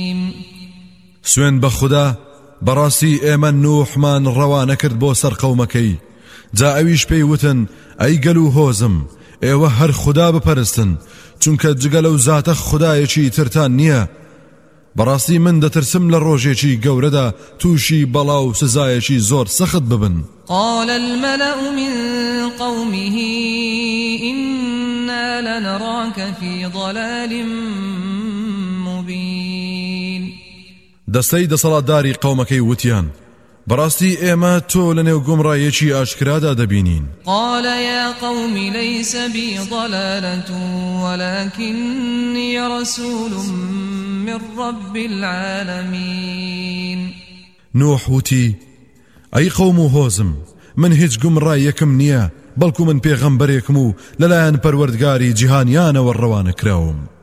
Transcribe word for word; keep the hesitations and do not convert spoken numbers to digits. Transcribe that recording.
سوێن بە خوددا بەڕاستی ئێمە نوحمان ڕەوانە کرد بۆ سەر قەومەکەی جا ئەویش پێی وتن ئەی گەل و هۆزم ئێوە هەر خوددا بپەرستن چونکە جگە لەو زاتە خودایەکی ترتان نییە بەڕاستی من دەترسم لە ڕۆژێکی گەورەدا تووشی بەڵا و سزایەکی زۆر سەخت ببن. قال الملأ من قومه إنا لنراك في ضلال مبين. دەستەی دەسەڵاتداری قەومەکەی وتیان بەڕاستی ئێمە تۆ لە نێو گومڕایەکی ئاشکرادا دەبینین. قال يا قوم ليس بي ضلالة ولكني رسول من رب العالمين. نوح وتی ئەی قەوم و هۆزم من هیچ گومڕایەکم نییە بەڵکو من پێغەمبەرێکم و لەلایەن پەروەردگاری جیهانیانەوە ڕەوانە کراوم.